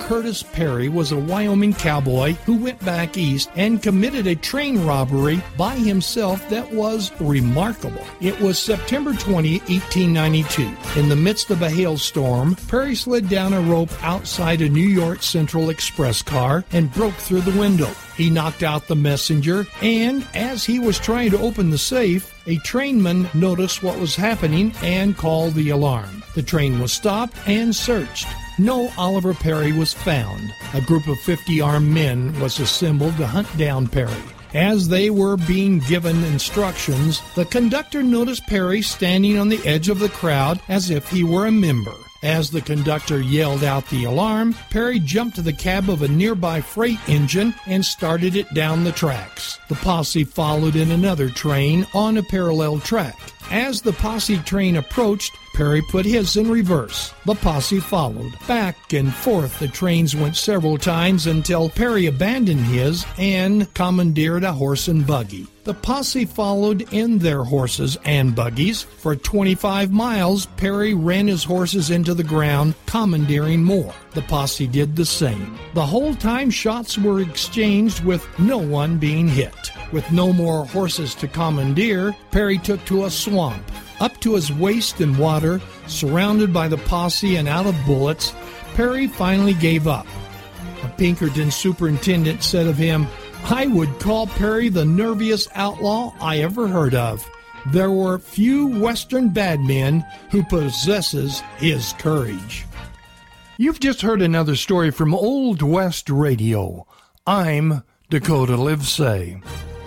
Curtis Perry was a Wyoming cowboy who went back east and committed a train robbery by himself that was remarkable. It was September 20, 1892. In the midst of a hailstorm, Perry slid down a rope outside a New York Central Express car and broke through the window. He knocked out the messenger, and as he was trying to open the safe, a trainman noticed what was happening and called the alarm. The train was stopped and searched. No Oliver Perry was found. A group of 50 armed men was assembled to hunt down Perry. As they were being given instructions, the conductor noticed Perry standing on the edge of the crowd as if he were a member. As the conductor yelled out the alarm, Perry jumped to the cab of a nearby freight engine and started it down the tracks. The posse followed in another train on a parallel track. As the posse train approached, Perry put his in reverse. The posse followed. Back and forth the trains went several times until Perry abandoned his and commandeered a horse and buggy. The posse followed in their horses and buggies. For 25 miles, Perry ran his horses into the ground, commandeering more. The posse did the same. The whole time shots were exchanged with no one being hit. With no more horses to commandeer, Perry took to a swamp. Up to his waist in water, surrounded by the posse and out of bullets, Perry finally gave up. A Pinkerton superintendent said of him, "I would call Perry the nerviest outlaw I ever heard of. There were few Western bad men who possesses his courage." You've just heard another story from Old West Radio. I'm Dakota Livesay.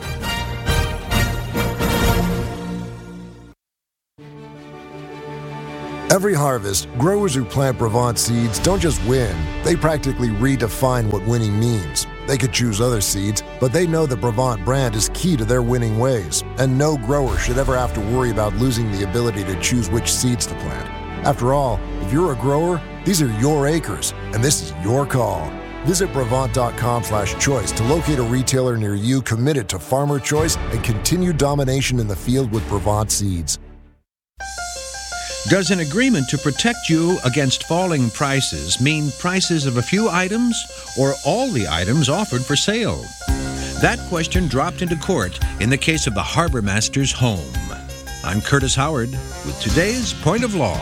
Every harvest, growers who plant Brevant seeds don't just win, they practically redefine what winning means. They could choose other seeds, but they know the Brevant brand is key to their winning ways, and no grower should ever have to worry about losing the ability to choose which seeds to plant. After all, if you're a grower, these are your acres, and this is your call. Visit Brevant.com/choice to locate a retailer near you committed to farmer choice and continued domination in the field with Brevant seeds. Does an agreement to protect you against falling prices mean prices of a few items or all the items offered for sale? That question dropped into court in the case of the Harbor Master's home. I'm Curtis Howard with today's Point of Law.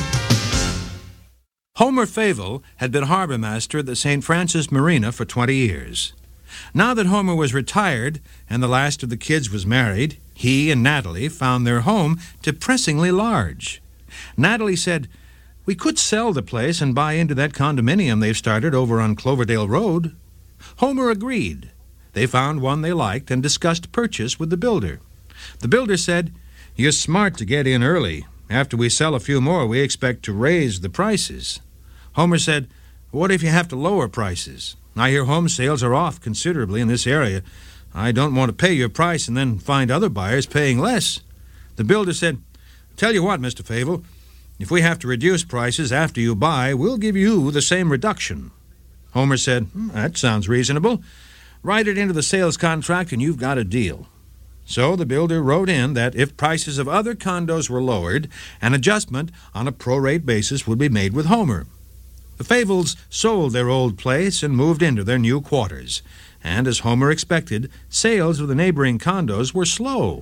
Homer Favel had been harbor master at the St. Francis Marina for 20 years. Now that Homer was retired and the last of the kids was married, he and Natalie found their home depressingly large. Natalie said, "We could sell the place and buy into that condominium they've started over on Cloverdale Road." Homer agreed. They found one they liked and discussed purchase with the builder. The builder said, "You're smart to get in early. After we sell a few more, we expect to raise the prices." Homer said, "What if you have to lower prices? I hear home sales are off considerably in this area. I don't want to pay your price and then find other buyers paying less." The builder said, "Tell you what, Mr. Favel, if we have to reduce prices after you buy, we'll give you the same reduction." Homer said, "That sounds reasonable. Write it into the sales contract and you've got a deal." So the builder wrote in that if prices of other condos were lowered, an adjustment on a prorate basis would be made with Homer. The Favels sold their old place and moved into their new quarters, and as Homer expected, sales of the neighboring condos were slow.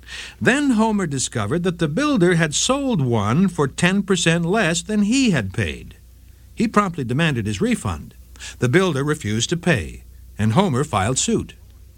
Then Homer discovered that the builder had sold one for 10% less than he had paid. He promptly demanded his refund. The builder refused to pay, and Homer filed suit.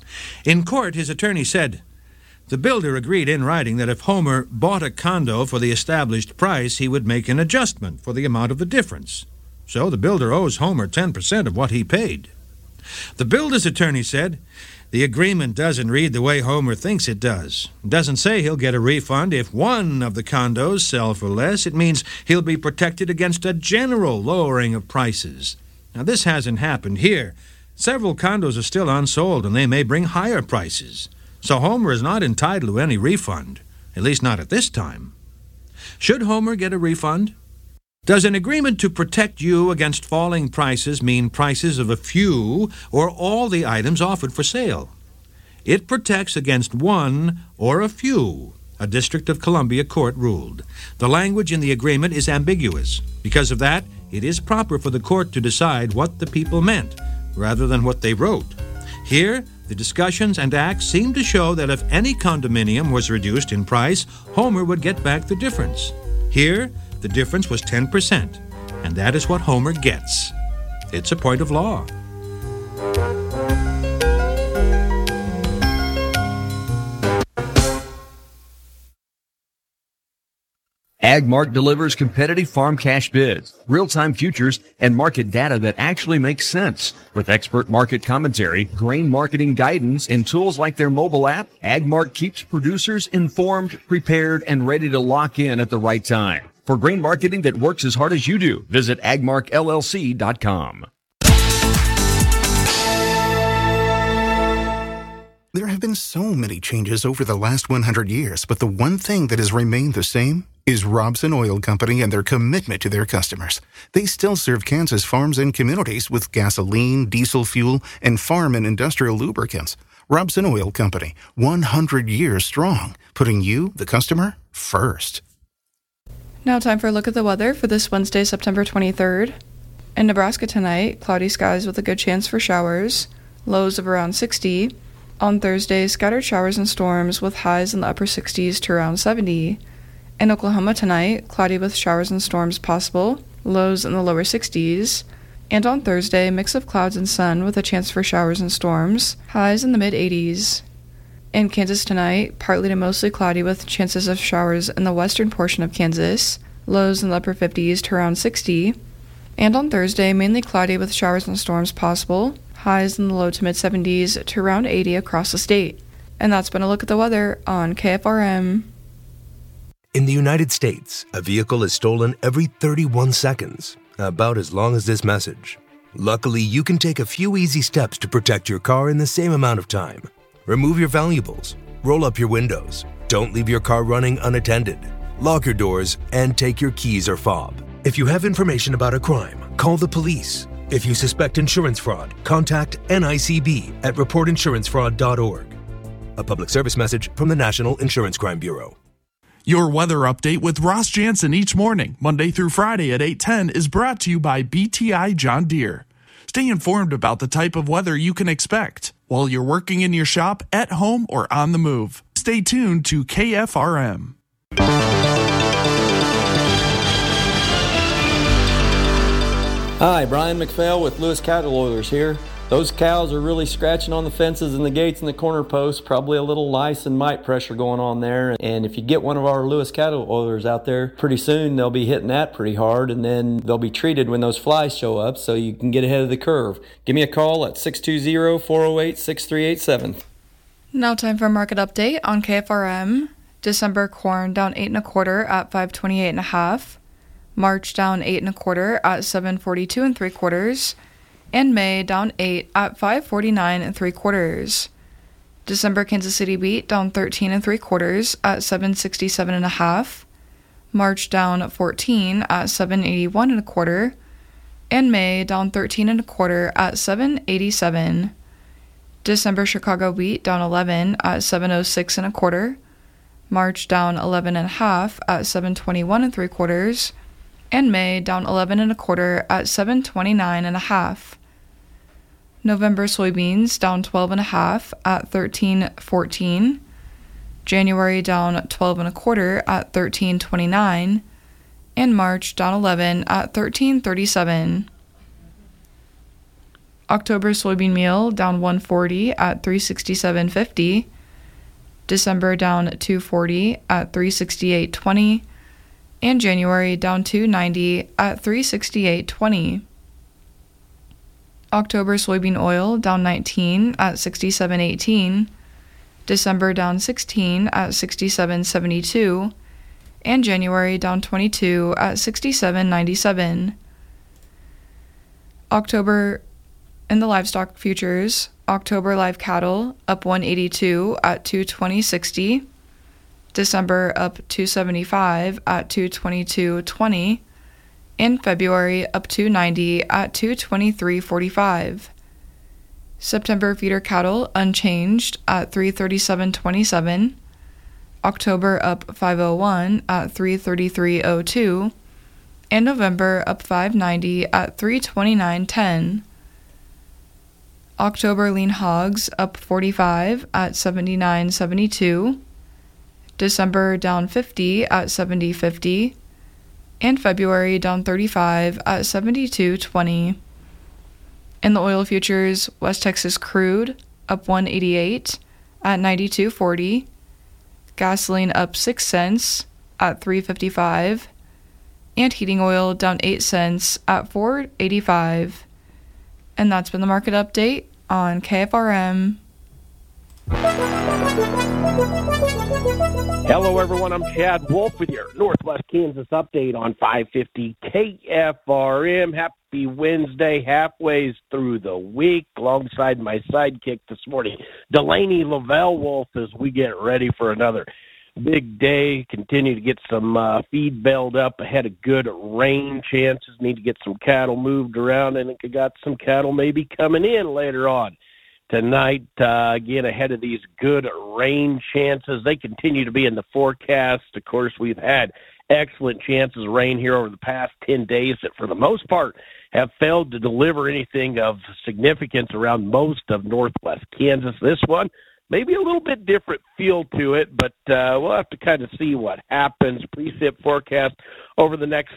In court, his attorney said, the builder agreed in writing that if Homer bought a condo for the established price, he would make an adjustment for the amount of the difference. So the builder owes Homer 10% of what he paid. The builder's attorney said, the agreement doesn't read the way Homer thinks it does. It doesn't say he'll get a refund if one of the condos sell for less. It means he'll be protected against a general lowering of prices. Now, this hasn't happened here. Several condos are still unsold, and they may bring higher prices. So Homer is not entitled to any refund, at least not at this time. Should Homer get a refund? Does an agreement to protect you against falling prices mean prices of a few or all the items offered for sale? It protects against one or a few a District of Columbia court ruled. The language in the agreement is ambiguous. Because of that, it is proper for the court to decide what the people meant, rather than what they wrote. Here, the discussions and acts seem to show that if any condominium was reduced in price, Homer would get back the difference. Here, the difference was 10%, and that is what Homer gets. It's a point of law. AgMark delivers competitive farm cash bids, real-time futures, and market data that actually makes sense. With expert market commentary, grain marketing guidance, and tools like their mobile app, AgMark keeps producers informed, prepared, and ready to lock in at the right time. For grain marketing that works as hard as you do, visit agmarkllc.com. There have been so many changes over the last 100 years, but the one thing that has remained the same is Robson Oil Company and their commitment to their customers. They still serve Kansas farms and communities with gasoline, diesel fuel, and farm and industrial lubricants. Robson Oil Company, 100 years strong, putting you, the customer, first. Now time for a look at the weather for this Wednesday, September 23rd. In Nebraska tonight, cloudy skies with a good chance for showers, lows of around 60. On Thursday, scattered showers and storms with highs in the upper 60s to around 70. In Oklahoma tonight, cloudy with showers and storms possible, lows in the lower 60s. And on Thursday, mix of clouds and sun with a chance for showers and storms, highs in the mid-80s. In Kansas tonight, partly to mostly cloudy with chances of showers in the western portion of Kansas, lows in the upper 50s to around 60. And on Thursday, mainly cloudy with showers and storms possible, highs in the low to mid-70s to around 80 across the state. And that's been a look at the weather on KFRM. In the United States, a vehicle is stolen every 31 seconds, about as long as this message. Luckily, you can take a few easy steps to protect your car in the same amount of time. Remove your valuables, roll up your windows, don't leave your car running unattended, lock your doors, and take your keys or fob. If you have information about a crime, call the police. If you suspect insurance fraud, contact NICB at reportinsurancefraud.org. A public service message from the National Insurance Crime Bureau. Your weather update with Ross Jansen each morning, Monday through Friday at 8:10, is brought to you by BTI John Deere. Stay informed about the type of weather you can expect while you're working in your shop, at home, or on the move. Stay tuned to KFRM. Hi, Brian McPhail with Lewis Cattle Oilers here. Those cows are really scratching on the fences and the gates and the corner posts, probably a little lice and mite pressure going on there. And if you get one of our Lewis Cattle Oilers out there, pretty soon they'll be hitting that pretty hard, and then they'll be treated when those flies show up so you can get ahead of the curve. Give me a call at 620-408-6387. Now time for a market update on KFRM. December corn down 8 1/4 at 528 1/2. March down 8 1/4 at 742 3/4. And May down 8 at 549 3/4. December Kansas City beet down 13 3/4 at 767 1/2. March down 14 at 781 1/4. And May down 13 1/4 at 787. December Chicago wheat down 11 at 706 1/4. March down 11 1/2 at 721 3/4. And May down 11 1/4 at 729 1/2. November soybeans down 12 1/2 at 13.14. January down 12 1/4 at 13.29. And March down 11 at 13.37. October soybean meal down 140 at 367.50. December down 240 at 368.20. And January down 290 at 368.20. October soybean oil down 19 at 67.18. December down 16 at 67.72. And January down 22 at 67.97. October in the livestock futures, October live cattle up 182 at 220.60. December up 275 at 222.20. In February, up 290 at 223.45. September feeder cattle unchanged at 337.27. October up 501 at 333.02, and November up 590 at 329.10. October lean hogs up 45 at 79.72, December down 50 at 70.50, and February down 35 at 72.20. In the oil futures, West Texas crude up 188 at 92.40, gasoline up 6 cents at 3.55, and heating oil down 8 cents at 4.85. And that's been the market update on KFRM. Hello, everyone. I'm Chad Wolf with your Northwest Kansas update on 550 KFRM. Happy Wednesday, halfway through the week, alongside my sidekick this morning, Delaney Lavelle Wolf, as we get ready for another big day. Continue to get some feed bailed up ahead of good rain chances. Need to get some cattle moved around, and it got some cattle maybe coming in later on tonight. Again, ahead of these good rain chances. They continue to be in the forecast. Of course, we've had excellent chances of rain here over the past 10 days that, for the most part, have failed to deliver anything of significance around most of northwest Kansas. This one, maybe a little bit different feel to it, but we'll have to kind of see what happens. Precip forecast over the next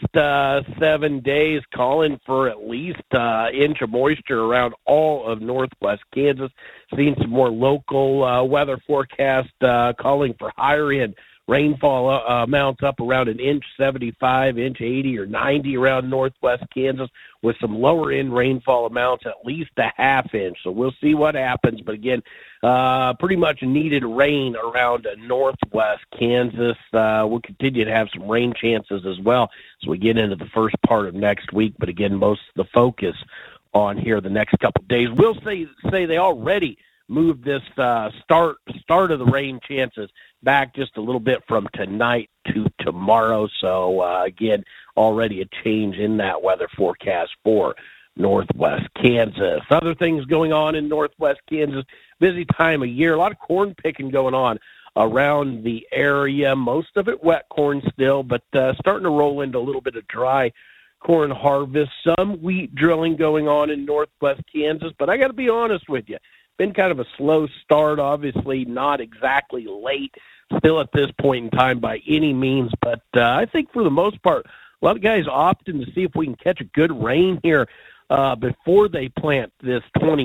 7 days, calling for at least inch of moisture around all of northwest Kansas. Seeing some more local weather forecast calling for higher end rainfall amounts up around an inch 75, inch 80 or 90 around northwest Kansas, with some lower end rainfall amounts at least a half inch. So we'll see what happens. But again, pretty much needed rain around northwest Kansas. We'll continue to have some rain chances as well as we get into the first part of next week. But again, most of the focus on here the next couple of days. We'll say they already moved this start of the rain chances back just a little bit from tonight to tomorrow. So, again, already a change in that weather forecast for northwest Kansas. Other things going on in northwest Kansas, busy time of year, a lot of corn picking going on around the area. Most of it wet corn still, but starting to roll into a little bit of dry corn harvest. Some wheat drilling going on in northwest Kansas, but I got to be honest with you. Been kind of a slow start, obviously not exactly late still at this point in time by any means, but I think for the most part, a lot of guys opting to see if we can catch a good rain here before they plant this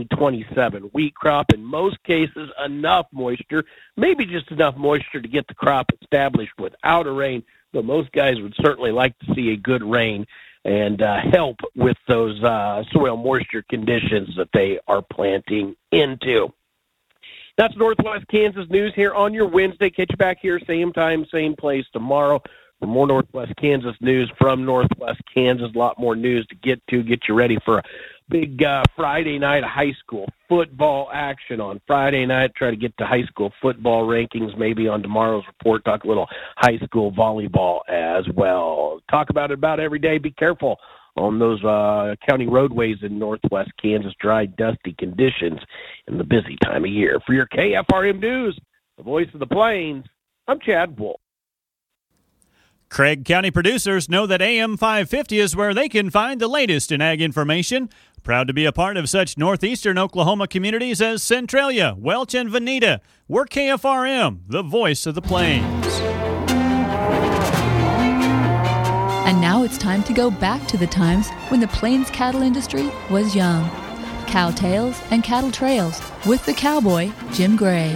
2027 wheat crop. In most cases, enough moisture, maybe just enough moisture to get the crop established without a rain, but most guys would certainly like to see a good rain and help with those soil moisture conditions that they are planting into. That's Northwest Kansas news here on your Wednesday. Catch you back here, same time, same place tomorrow for more Northwest Kansas news from Northwest Kansas. A lot more news to get you ready for a big Friday night of high school football action on Friday night. Try to get to high school football rankings maybe on tomorrow's report. Talk a little high school volleyball as well. Talk about it about every day. Be careful on those county roadways in northwest Kansas. Dry, dusty conditions in the busy time of year. For your KFRM News, the voice of the Plains, I'm Chad Wolf. Craig County producers know that AM 550 is where they can find the latest in ag information. Proud to be a part of such northeastern Oklahoma communities as Centralia, Welch, and Veneta. We're KFRM, the voice of the Plains. And now it's time to go back to the times when the Plains cattle industry was young. Cow Tales and Cattle Trails with the cowboy, Jim Gray.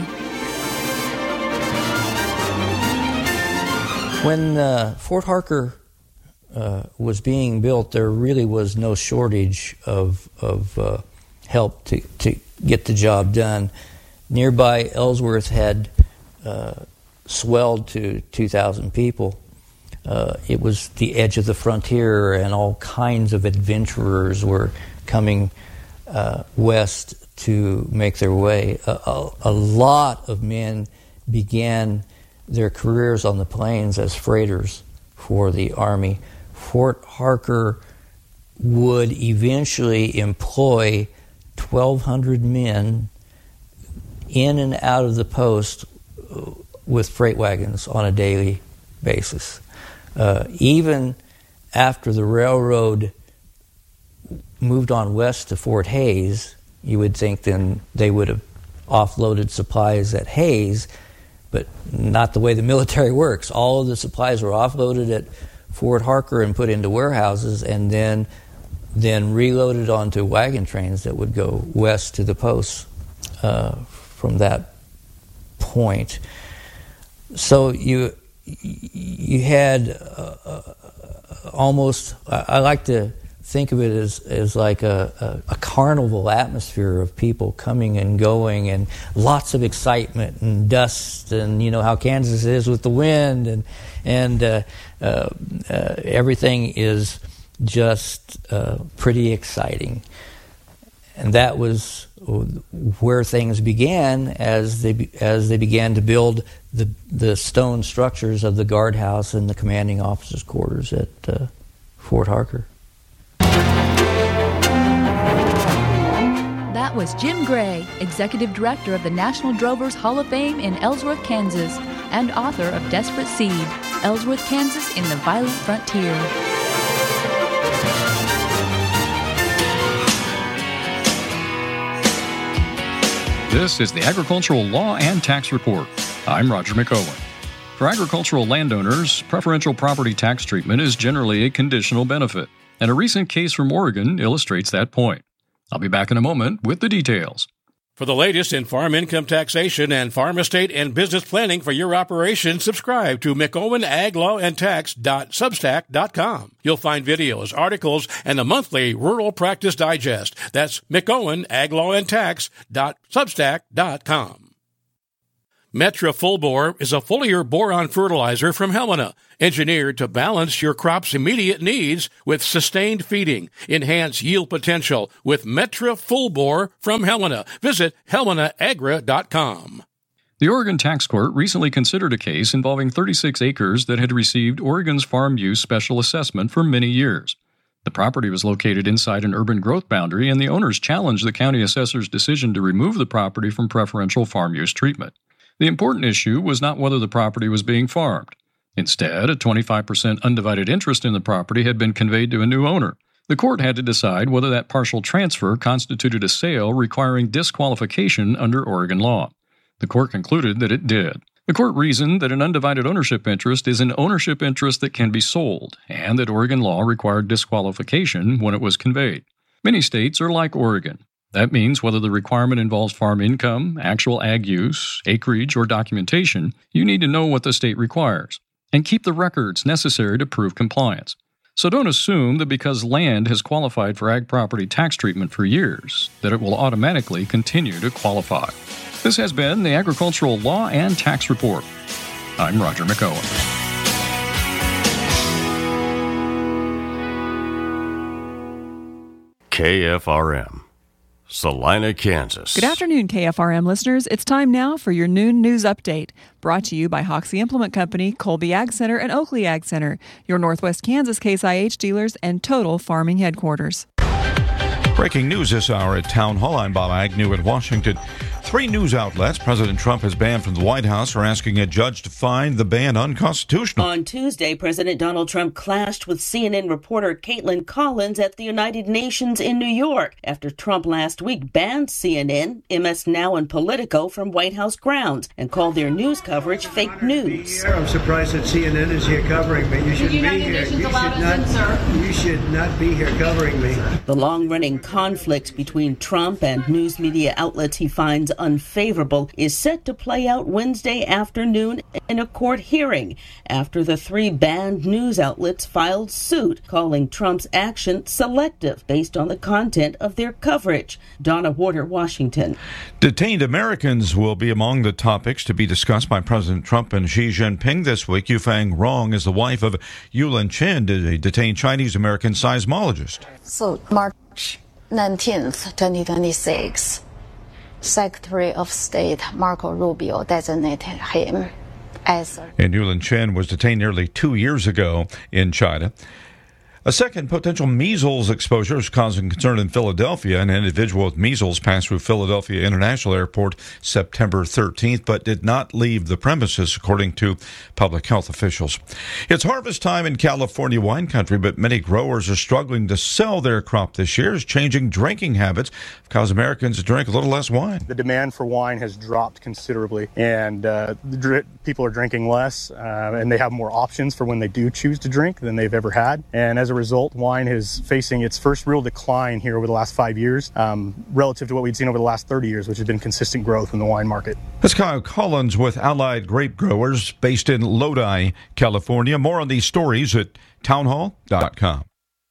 When Fort Harker was being built, there really was no shortage of help to get the job done. Nearby Ellsworth had swelled to 2,000 people. It was the edge of the frontier, and all kinds of adventurers were coming west to make their way. A lot of men began their careers on the plains as freighters for the Army. Fort Harker would eventually employ 1,200 men in and out of the post with freight wagons on a daily basis. Even after the railroad moved on west to Fort Hays, you would think then they would have offloaded supplies at Hays, but not the way the military works. All of the supplies were offloaded at Fort Harker and put into warehouses, and then reloaded onto wagon trains that would go west to the posts from that point. So you had almost, I like to think of it as like a carnival atmosphere of people coming and going, and lots of excitement and dust, and you know how Kansas is with the wind, and everything is just pretty exciting. And that was where things began as they began to build the stone structures of the guardhouse and the commanding officers' quarters at Fort Harker. That was Jim Gray, Executive Director of the National Drovers Hall of Fame in Ellsworth, Kansas, and author of Desperate Seed, Ellsworth, Kansas in the Violent Frontier. This is the Agricultural Law and Tax Report. I'm Roger McOwen. For agricultural landowners, preferential property tax treatment is generally a conditional benefit, and a recent case from Oregon illustrates that point. I'll be back in a moment with the details. For the latest in farm income taxation and farm estate and business planning for your operation, subscribe to McOwenAgLawAndTax.substack.com. You'll find videos, articles, and the monthly Rural Practice Digest. That's McOwenAgLawAndTax.substack.com. Metra Full Bore is a foliar boron fertilizer from Helena, engineered to balance your crop's immediate needs with sustained feeding. Enhance yield potential with Metra Full Bore from Helena. Visit HelenaAgra.com. The Oregon Tax Court recently considered a case involving 36 acres that had received Oregon's Farm Use Special Assessment for many years. The property was located inside an urban growth boundary, and the owners challenged the county assessor's decision to remove the property from preferential farm use treatment. The important issue was not whether the property was being farmed. Instead, a 25% undivided interest in the property had been conveyed to a new owner. The court had to decide whether that partial transfer constituted a sale requiring disqualification under Oregon law. The court concluded that it did. The court reasoned that an undivided ownership interest is an ownership interest that can be sold, and that Oregon law required disqualification when it was conveyed. Many states are like Oregon. That means whether the requirement involves farm income, actual ag use, acreage, or documentation, you need to know what the state requires and keep the records necessary to prove compliance. So don't assume that because land has qualified for ag property tax treatment for years, that it will automatically continue to qualify. This has been the Agricultural Law and Tax Report. I'm Roger McOwen. KFRM, Salina, Kansas. Good afternoon, KFRM listeners. It's time now for your noon news update, brought to you by Hoxie Implement Company, Colby Ag Center, and Oakley Ag Center, your Northwest Kansas Case IH dealers and Total Farming headquarters. Breaking news this hour at Town Hall. I'm Bob Agnew in Washington. 3 news outlets President Trump has banned from the White House are asking a judge to find the ban unconstitutional. On Tuesday, President Donald Trump clashed with CNN reporter Caitlin Collins at the United Nations in New York after Trump last week banned CNN, MS Now, and Politico from White House grounds and called their news coverage fake news. I'm surprised that CNN is here covering me. You shouldn't be here. You should not be here covering me. The long-running conflict between Trump and news media outlets he finds unfavorable is set to play out Wednesday afternoon in a court hearing after the 3 banned news outlets filed suit calling Trump's action selective based on the content of their coverage. Donna Warder, Washington. Detained Americans will be among the topics to be discussed by President Trump and Xi Jinping this week. Yufeng Rong is the wife of Yulin Chen, a detained Chinese-American seismologist. So March 19th, 2026. Secretary of State Marco Rubio designated him as... And Yulin Chen was detained nearly 2 years ago in China. A second potential measles exposure is causing concern in Philadelphia. An individual with measles passed through Philadelphia International Airport September 13th, but did not leave the premises, according to public health officials. It's harvest time in California wine country, but many growers are struggling to sell their crop this year as changing drinking habits cause Americans to drink a little less wine. The demand for wine has dropped considerably, and people are drinking less, and they have more options for when they do choose to drink than they've ever had. And as a result, wine is facing its first real decline here over the last 5 years, relative to what we'd seen over the last 30 years, which has been consistent growth in the wine market. That's Kyle Collins with Allied Grape Growers based in Lodi, California. More on these stories at townhall.com.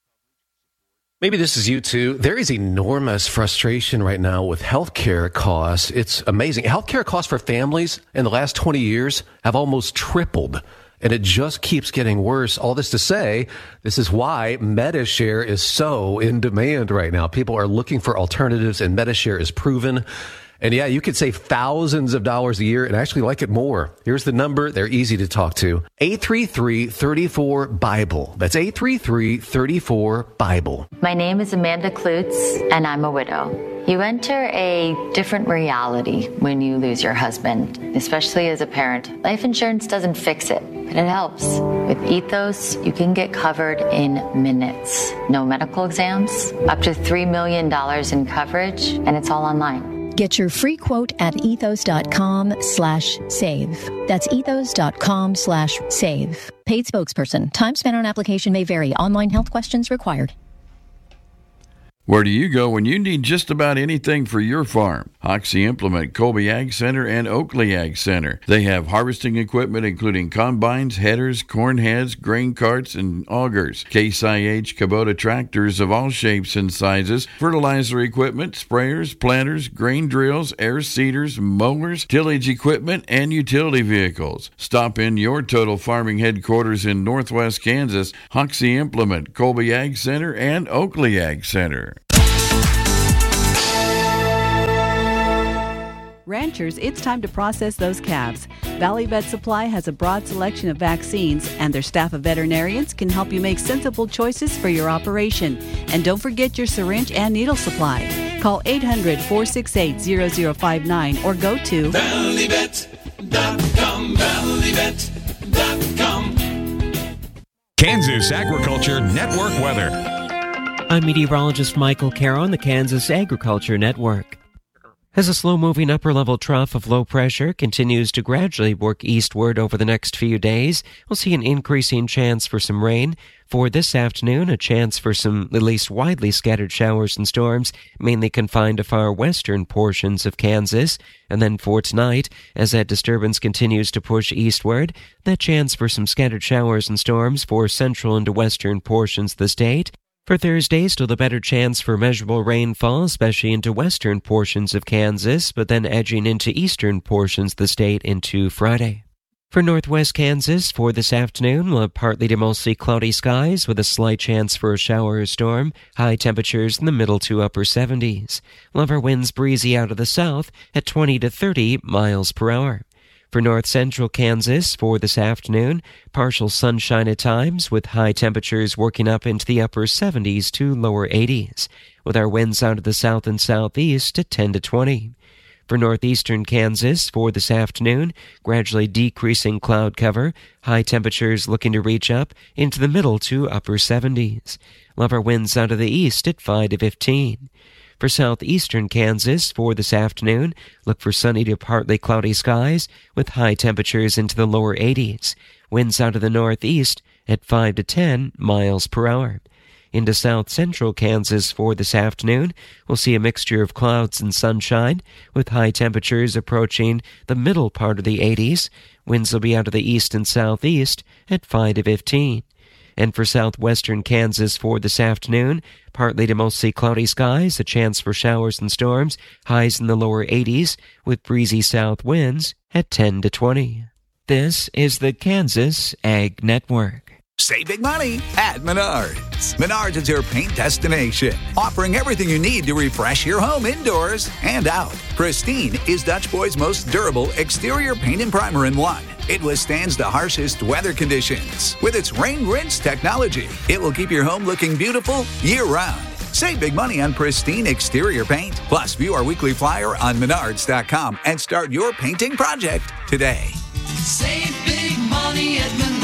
Maybe this is you too. There is enormous frustration right now with healthcare costs. It's amazing. Healthcare costs for families in the last 20 years have almost tripled. And it just keeps getting worse. All this to say, this is why Medi-Share is so in demand right now. People are looking for alternatives, and Medi-Share is proven. And yeah, you could save thousands of dollars a year and actually like it more. Here's the number. They're easy to talk to. 833-34-BIBLE. That's 833-34-BIBLE. My name is Amanda Klutz, and I'm a widow. You enter a different reality when you lose your husband, especially as a parent. Life insurance doesn't fix it, but it helps. With Ethos, you can get covered in minutes. No medical exams, up to $3 million in coverage, and it's all online. Get your free quote at ethos.com/save. That's ethos.com/save. Paid spokesperson. Time spent on application may vary. Online health questions required. Where do you go when you need just about anything for your farm? Hoxie Implement, Colby Ag Center, and Oakley Ag Center. They have harvesting equipment including combines, headers, corn heads, grain carts, and augers. Case IH Kubota tractors of all shapes and sizes, fertilizer equipment, sprayers, planters, grain drills, air seeders, mowers, tillage equipment, and utility vehicles. Stop in your Total Farming headquarters in Northwest Kansas, Hoxie Implement, Colby Ag Center, and Oakley Ag Center. Ranchers, it's time to process those calves. Valley Vet Supply has a broad selection of vaccines, and their staff of veterinarians can help you make sensible choices for your operation. And don't forget your syringe and needle supply. Call 800-468-0059 or go to valleyvet.com, valleyvet.com. Kansas Agriculture Network weather. I'm meteorologist Michael Caro on the Kansas Agriculture Network. As a slow-moving upper-level trough of low pressure continues to gradually work eastward over the next few days, we'll see an increasing chance for some rain. For this afternoon, a chance for some at least widely scattered showers and storms, mainly confined to far western portions of Kansas. And then for tonight, as that disturbance continues to push eastward, that chance for some scattered showers and storms for central and western portions of the state. For Thursday, still the better chance for measurable rainfall, especially into western portions of Kansas, but then edging into eastern portions of the state into Friday. For northwest Kansas, for this afternoon, we'll have partly to mostly cloudy skies with a slight chance for a shower or storm, high temperatures in the middle to upper 70s. We'll have our winds breezy out of the south at 20 to 30 miles per hour. For north-central Kansas, for this afternoon, partial sunshine at times, with high temperatures working up into the upper 70s to lower 80s, with our winds out of the south and southeast at 10 to 20. For northeastern Kansas, for this afternoon, gradually decreasing cloud cover, high temperatures looking to reach up into the middle to upper 70s. We'll have our winds out of the east at 5 to 15. For southeastern Kansas, for this afternoon, look for sunny to partly cloudy skies with high temperatures into the lower 80s. Winds out of the northeast at 5 to 10 miles per hour. Into south-central Kansas for this afternoon, we'll see a mixture of clouds and sunshine with high temperatures approaching the middle part of the 80s. Winds will be out of the east and southeast at 5 to 15. And for southwestern Kansas for this afternoon, partly to mostly cloudy skies, a chance for showers and storms, highs in the lower 80s, with breezy south winds at 10 to 20. This is the Kansas Ag Network. Save big money at Menards. Menards is your paint destination, offering everything you need to refresh your home indoors and out. Pristine is Dutch Boy's most durable exterior paint and primer in one. It withstands the harshest weather conditions. With its rain rinse technology, it will keep your home looking beautiful year-round. Save big money on Pristine exterior paint. Plus, view our weekly flyer on Menards.com and start your painting project today. Save big money at Menards.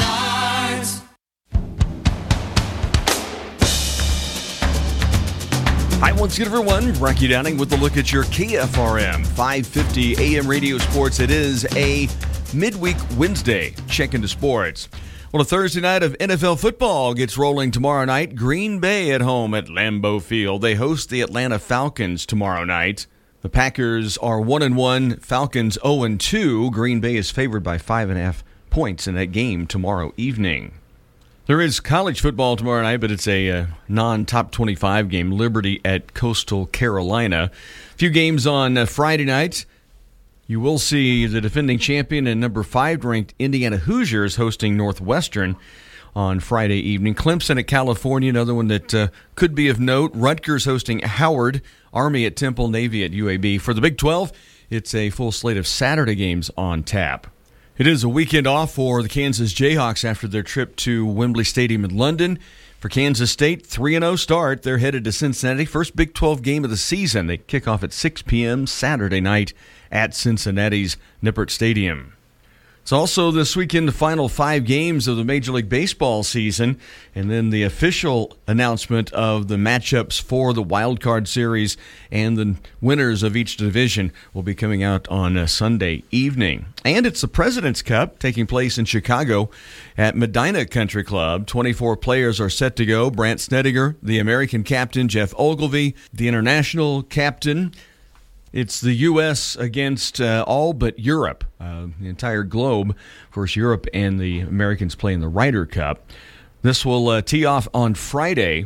Hi, once again, everyone. Rocky Downing with a look at your KFRM 550 AM radio sports. It is a midweek Wednesday. Check into sports. Well, a Thursday night of NFL football gets rolling tomorrow night. Green Bay at home at Lambeau Field. They host the Atlanta Falcons tomorrow night. The Packers are 1-1, Falcons 0-2. Green Bay is favored by 5.5 points in that game tomorrow evening. There is college football tomorrow night, but it's a non-top 25 game. Liberty at Coastal Carolina. A few games on Friday night. You will see the defending champion and number 5 ranked Indiana Hoosiers hosting Northwestern on Friday evening. Clemson at California, another one that could be of note. Rutgers hosting Howard. Army at Temple. Navy at UAB. For the Big 12, it's a full slate of Saturday games on tap. It is a weekend off for the Kansas Jayhawks after their trip to Wembley Stadium in London. For Kansas State, 3-0 start. They're headed to Cincinnati. First Big 12 game of the season. They kick off at 6 p.m. Saturday night at Cincinnati's Nippert Stadium. It's also this weekend the final 5 games of the Major League Baseball season, and then the official announcement of the matchups for the Wild Card Series and the winners of each division will be coming out on Sunday evening. And it's the President's Cup taking place in Chicago at Medina Country Club. 24 players are set to go. Brandt Snedeker, the American captain, Jeff Ogilvy, the international captain. It's the U.S. against all but Europe, the entire globe. Of course, Europe and the Americans play in the Ryder Cup. This will tee off on Friday.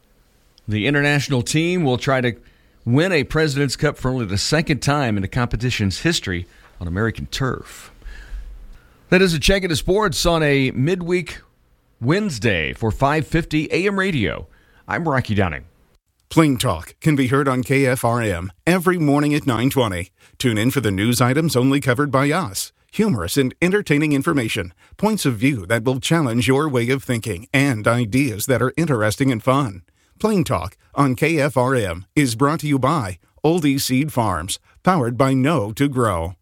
The international team will try to win a President's Cup for only the second time in the competition's history on American turf. That is a check into sports on a midweek Wednesday for 550 AM radio. I'm Rocky Downing. Plain Talk can be heard on KFRM every morning at 9:20. Tune in for the news items only covered by us. Humorous and entertaining information, points of view that will challenge your way of thinking, and ideas that are interesting and fun. Plain Talk on KFRM is brought to you by Oldie Seed Farms, powered by Know to Grow.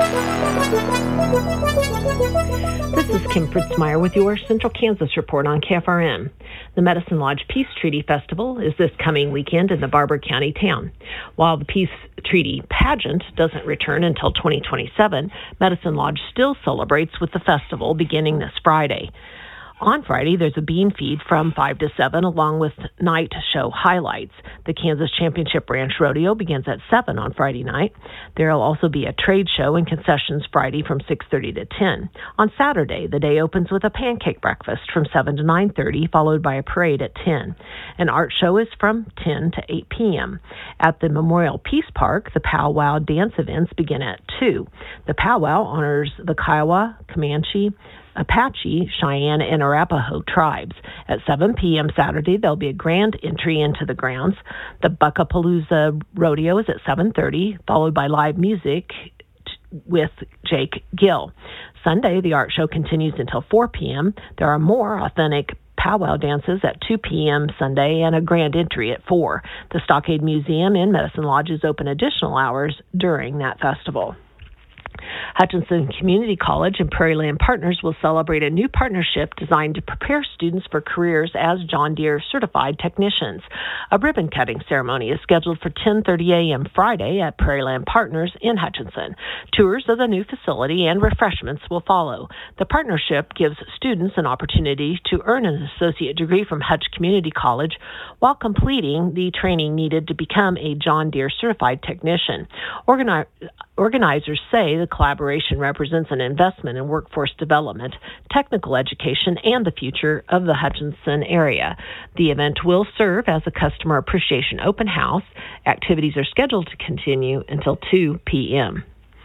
This is Kim Fritzmeyer with your Central Kansas Report on KFRM. The Medicine Lodge Peace Treaty Festival is this coming weekend in the Barber County town. While the Peace Treaty pageant doesn't return until 2027, Medicine Lodge still celebrates with the festival beginning this Friday. On Friday, there's a bean feed from 5 to 7, along with night show highlights. The Kansas Championship Ranch Rodeo begins at 7 on Friday night. There will also be a trade show and concessions Friday from 6:30 to 10. On Saturday, the day opens with a pancake breakfast from 7 to 9:30, followed by a parade at 10. An art show is from 10 to 8 p.m. At the Memorial Peace Park, the powwow dance events begin at 2. The powwow honors the Kiowa, Comanche, Apache, Cheyenne, and Arapaho tribes. At 7 p.m. Saturday, there'll be a grand entry into the grounds. The Buckapalooza Rodeo is at 7:30, followed by live music with Jake Gill. Sunday, the art show continues until 4 p.m. There are more authentic powwow dances at 2 p.m. Sunday and a grand entry at 4. The Stockade Museum in Medicine Lodge is open additional hours during that festival. Hutchinson Community College and Prairie Land Partners will celebrate a new partnership designed to prepare students for careers as John Deere certified technicians. A ribbon-cutting ceremony is scheduled for 10:30 a.m. Friday at Prairie Land Partners in Hutchinson. Tours of the new facility and refreshments will follow. The partnership gives students an opportunity to earn an associate degree from Hutch Community College while completing the training needed to become a John Deere certified technician. Organizers say the collaboration represents an investment in workforce development, technical education, and the future of the Hutchinson area. The event will serve as a customer appreciation open house. Activities are scheduled to continue until 2 p.m.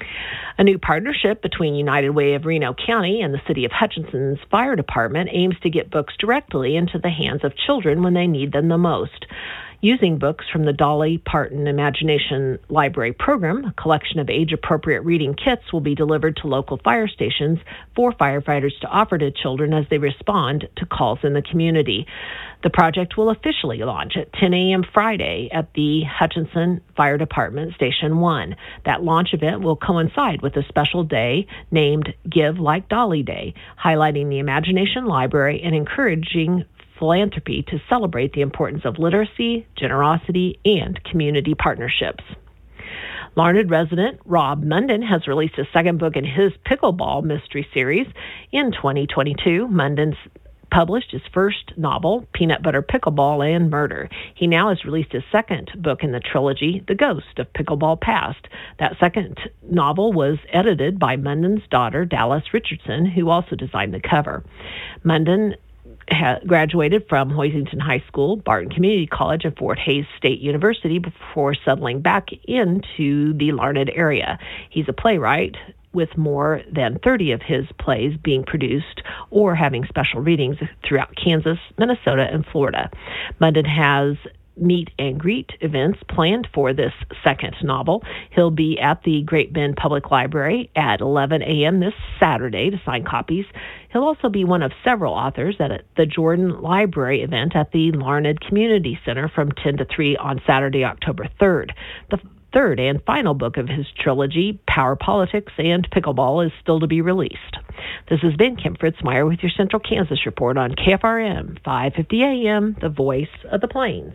A new partnership between United Way of Reno County and the City of Hutchinson's Fire Department aims to get books directly into the hands of children when they need them the most. Using books from the Dolly Parton Imagination Library program, a collection of age-appropriate reading kits will be delivered to local fire stations for firefighters to offer to children as they respond to calls in the community. The project will officially launch at 10 a.m. Friday at the Hutchinson Fire Department Station 1. That launch event will coincide with a special day named Give Like Dolly Day, highlighting the Imagination Library and encouraging philanthropy to celebrate the importance of literacy, generosity, and community partnerships. Larned resident Rob Munden has released a second book in his Pickleball mystery series. In 2022, Munden's published his first novel, Peanut Butter Pickleball and Murder. He now has released his second book in the trilogy, The Ghost of Pickleball Past. That second novel was edited by Munden's daughter, Dallas Richardson, who also designed the cover. Munden graduated from Hoisington High School, Barton Community College, and Fort Hays State University before settling back into the Larned area. He's a playwright with more than 30 of his plays being produced or having special readings throughout Kansas, Minnesota, and Florida. Munden has meet and greet events planned for this second novel. He'll be at the Great Bend Public Library at 11 a.m. this Saturday to sign copies. He'll also be one of several authors at the Jordan Library event at the Larned Community Center from 10 to 3 on Saturday, October 3rd. The third and final book of his trilogy, Power Politics and Pickleball, is still to be released. This has been Kim Fritzmeyer with your Central Kansas Report on KFRM 550 AM, the voice of the Plains.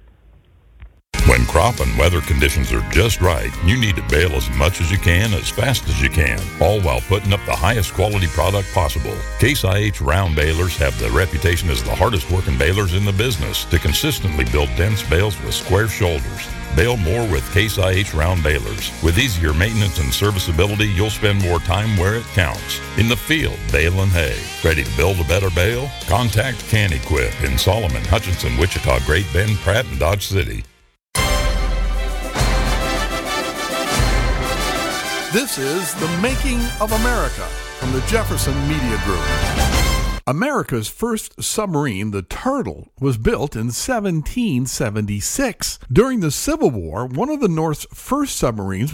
When crop and weather conditions are just right, you need to bale as much as you can, as fast as you can, all while putting up the highest quality product possible. Case IH round balers have the reputation as the hardest working balers in the business to consistently build dense bales with square shoulders. Bale more with Case IH round balers. With easier maintenance and serviceability, you'll spend more time where it counts. In the field, baling hay. Ready to build a better bale? Contact Can Equip in Solomon, Hutchinson, Wichita, Great Bend, Pratt, and Dodge City. This is The Making of America from the Jefferson Media Group. America's first submarine, the Turtle, was built in 1776. During the Civil War, one of the North's first submarines